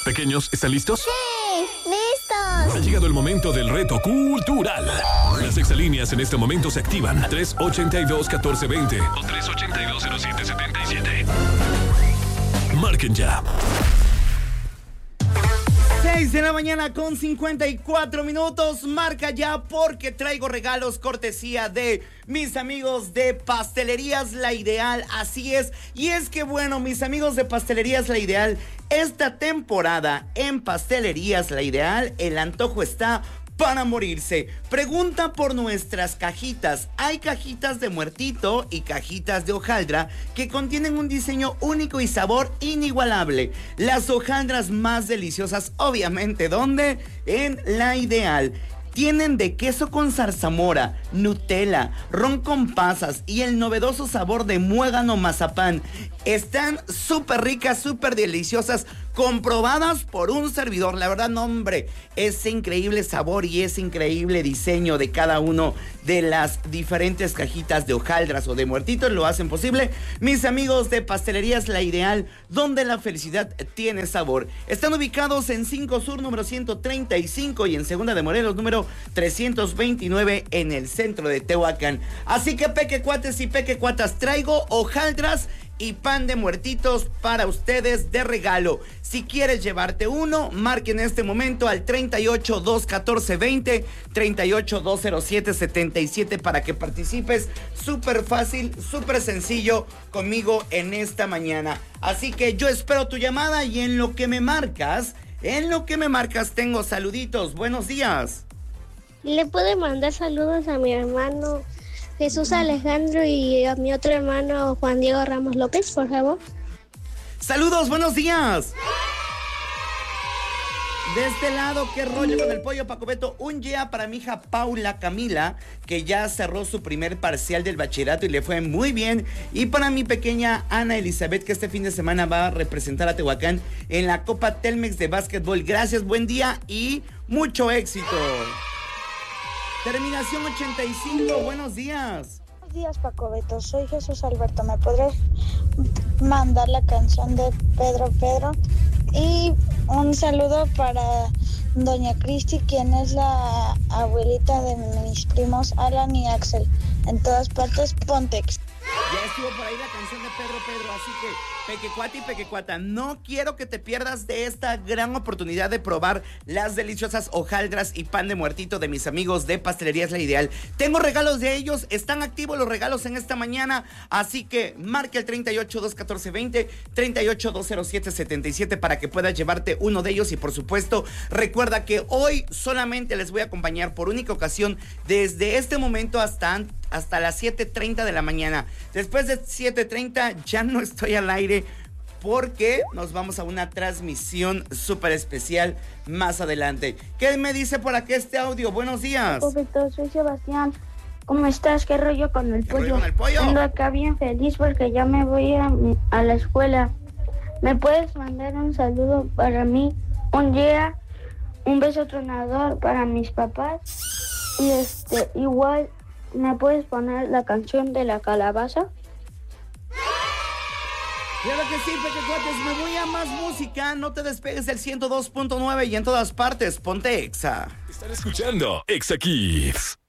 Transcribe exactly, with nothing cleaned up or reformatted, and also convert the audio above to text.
Pequeños, ¿están listos? ¡Sí! ¡Listos! Ha llegado el momento del reto cultural. Las exalíneas en este momento se activan. tres ochenta y dos, catorce veinte o tres ochenta y dos, cero siete setenta y siete. Marquen ya. seis de la mañana con cincuenta y cuatro minutos. Marca ya porque traigo regalos cortesía de mis amigos de Pastelerías La Ideal. Así es. Y es que bueno, mis amigos de Pastelerías La Ideal, esta temporada en Pastelerías La Ideal, el antojo está para morirse. Pregunta por nuestras cajitas. Hay cajitas de muertito y cajitas de hojaldra que contienen un diseño único y sabor inigualable. Las hojaldras más deliciosas, obviamente, ¿dónde? En La Ideal. Tienen de queso con zarzamora, Nutella, ron con pasas y el novedoso sabor de muégano mazapán. Están súper ricas, súper deliciosas, comprobadas por un servidor. La verdad, no, hombre, ese increíble sabor y ese increíble diseño de cada uno de las diferentes cajitas de hojaldras o de muertitos lo hacen posible mis amigos de Pastelerías La Ideal, donde la felicidad tiene sabor. Están ubicados en cinco Sur, número ciento treinta y cinco, y en Segunda de Morelos, número trescientos veintinueve, en el centro de Tehuacán. Así que, pequecuates y pequecuatas, traigo hojaldras y pan de muertitos para ustedes de regalo. Si quieres llevarte uno, marque en este momento al treinta y ocho, dos catorce, veinte, treinta y ocho, dos cero siete, setenta y siete para que participes. Súper fácil, súper sencillo conmigo en esta mañana. Así que yo espero tu llamada y en lo que me marcas, en lo que me marcas tengo saluditos. Buenos días. ¿Le puede mandar saludos a mi hermano Jesús Alejandro y a mi otro hermano Juan Diego Ramos López, por favor? Saludos, buenos días. De este lado, qué rollo con el pollo, Paco Beto. Un día para mi hija Paula Camila, que ya cerró su primer parcial del bachillerato y le fue muy bien. Y para mi pequeña Ana Elizabeth, que este fin de semana va a representar a Tehuacán en la Copa Telmex de básquetbol. Gracias, buen día y mucho éxito. Terminación ochenta y cinco, buenos días. Buenos días, Paco Beto. Soy Jesús Alberto. ¿Me podrías mandar la canción de Pedro Pedro? Y un saludo para doña Cristi, quien es la abuelita de mis primos Alan y Axel. En todas partes, Pontex. Ya estuvo por ahí la canción de Pedro Pedro, así que pequecuata y pequecuata, no quiero que te pierdas de esta gran oportunidad de probar las deliciosas hojaldras y pan de muertito de mis amigos de Pastelerías La Ideal. Tengo regalos de ellos, están activos los regalos en esta mañana, así que marca el treinta y ocho, dos catorce, veinte, treinta y ocho, dos cero siete, setenta y siete para que puedas llevarte uno de ellos. Y por supuesto, recuerda que hoy solamente les voy a acompañar por única ocasión desde este momento hasta, hasta las siete treinta de la mañana. Después de siete treinta ya no estoy al aire porque nos vamos a una transmisión súper especial más adelante. ¿Qué me dice por aquí este audio? Buenos días. Perfecto, soy Sebastián. ¿Cómo estás? ¿Qué rollo con el ¿Qué pollo? rollo con el pollo? Ando acá bien feliz porque ya me voy a, a la escuela. ¿Me puedes mandar un saludo para mí? Un día, un beso tronador para mis papás. Y este, igual, ¿me puedes poner la canción de la calabaza? Claro que sí, pequecuates, me voy a más música. No te despegues del ciento dos punto nueve y en todas partes, ponte Exa. Están escuchando Exa Kids.